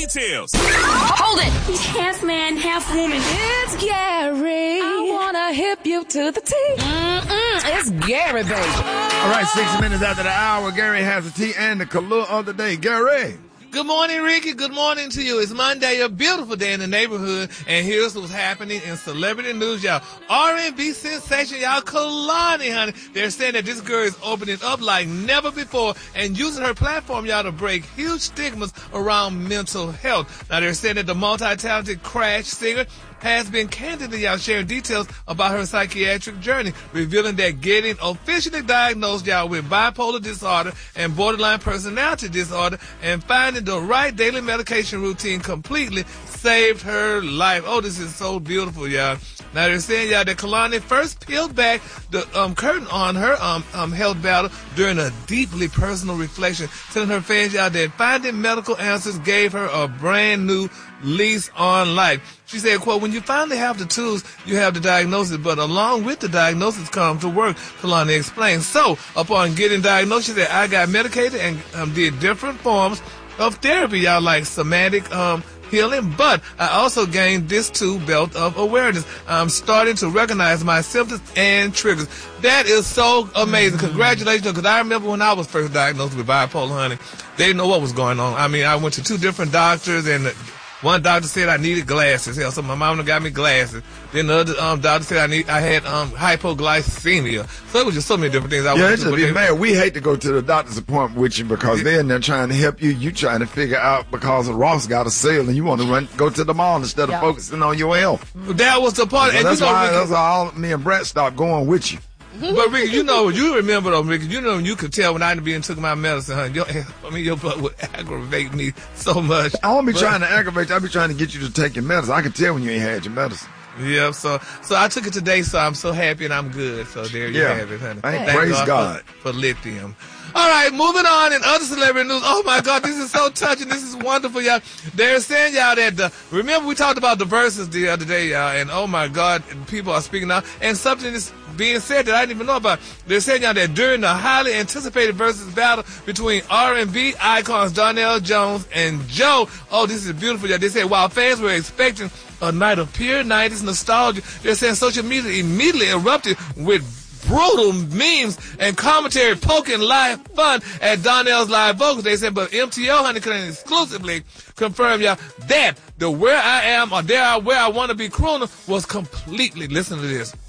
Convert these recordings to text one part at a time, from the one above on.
details. Hold it! He's half man, half woman. It's Gary. I wanna hip you to the T. It's Gary, baby. All right, 6 minutes after the hour, Gary has the tea and the color of the day. Gary. Good morning, Ricky. Good morning to you. It's Monday, a beautiful day in the neighborhood, and here's what's happening in celebrity news, y'all. R&B sensation, y'all, Kehlani, honey. They're saying that this girl is opening up like never before and using her platform, y'all, to break huge stigmas around mental health. Now, they're saying that the multi-talented Crash singer has been candidly, y'all, sharing details about her psychiatric journey, revealing that getting officially diagnosed, y'all, with bipolar disorder and borderline personality disorder and finding the right daily medication routine completely saved her life. Oh, this is so beautiful, y'all. Now, they're saying, y'all, that Kehlani first peeled back the curtain on her health battle during a deeply personal reflection, telling her fans, y'all, that finding medical answers gave her a brand new lease on life. She said, quote, when you finally have the tools, you have the diagnosis, but along with the diagnosis comes the work, Kehlani explained. So, upon getting diagnosed, she said, I got medicated and did different forms of therapy, y'all, like somatic healing, but I also gained this tool belt of awareness. I'm starting to recognize my symptoms and triggers. That is so amazing. Congratulations, because I remember when I was first diagnosed with bipolar, honey, they didn't know what was going on. I mean, I went to 2 different doctors, and one doctor said I needed glasses. Hell, so my mom got me glasses. Then the other doctor said I had hypoglycemia. So it was just so many different things. We hate to go to the doctor's appointment with you because they're in there trying to help you. You trying to figure out because Ross got a sale and you want to go to the mall instead of focusing on your health. That was the part. Well, and that's all me and Brett stopped going with you. But Ricky, you remember though, Ricky, you could tell when I didn't be and took my medicine, honey. Your blood would aggravate me so much. I won't be trying to aggravate you. I'll be trying to get you to take your medicine. I can tell when you ain't had your medicine. Yeah, so I took it today, so I'm so happy and I'm good. So there you have it, honey. Praise God. For lithium. All right, moving on in other celebrity news. Oh, my God, this is so touching. This is wonderful, y'all. They're saying, y'all, that remember we talked about the verses the other day, y'all, and oh, my God, people are speaking now. And something is being said that I didn't even know about. They're saying, y'all, that during the highly anticipated versus battle between R&B icons Donell Jones and Joe, oh, this is beautiful, y'all. They said while fans were expecting a night of pure 90s nostalgia, they're saying social media immediately erupted with brutal memes and commentary poking live fun at Donnell's live vocals. They said, but MTO, honey, can exclusively confirm, y'all, that the Where I Am or Where I Want to Be crooner was completely, listen to this,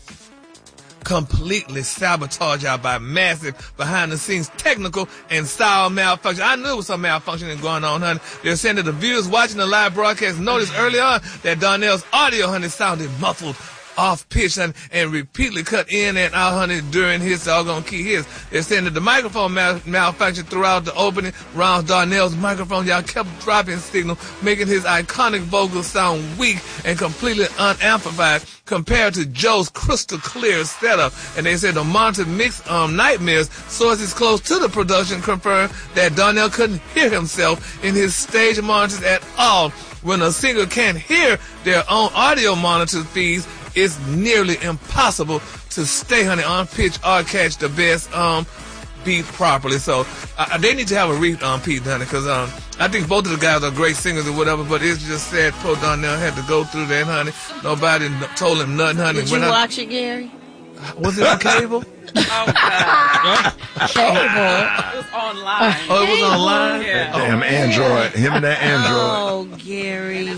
completely sabotaged out by massive behind-the-scenes technical and style malfunction. I knew there was some malfunctioning going on, honey. They're saying that the viewers watching the live broadcast noticed early on that Donnell's audio, honey, sounded muffled, off-pitch, and repeatedly cut in and out, honey, during his doggone key hits. They're saying that the microphone malfunctioned throughout the opening rounds. Donnell's microphone, y'all, kept dropping signal, making his iconic vocals sound weak and completely unamplified compared to Joe's crystal clear setup. And they said the monitor mix nightmares, sources close to the production confirmed that Donnell couldn't hear himself in his stage monitors at all. When a singer can't hear their own audio monitor feeds, it's nearly impossible to stay, honey, on pitch or catch the best beat properly. So they need to have a repeat, honey, because I think both of the guys are great singers or whatever, but it's just sad poor Donnell had to go through that, honey. Nobody told him nothing, honey. Did you watch it, Gary? Was it on cable? Oh, God. Cable? It was online. Oh, it was online? Yeah. Damn Android. Him and that Android. Oh, Gary.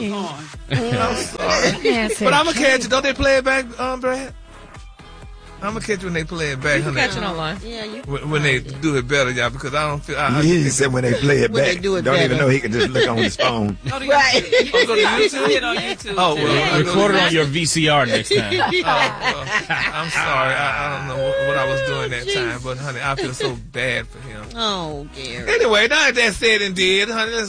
I'm sorry. But I'm going to catch it. Don't they play it back, Brad? I'm going to catch it when they play it back, you honey. Catch it online. Yeah, when they do it better, y'all, because I don't feel... He said when they play it when back. They do it don't better. even know he can just look on his phone. Right. Oh, go to YouTube? It on YouTube. Oh, well, Record it on your VCR next time. I'm sorry. I don't know what I was doing that time, but, honey, I feel so bad for him. Oh, Gary. Anyway, now that said and did, honey, let's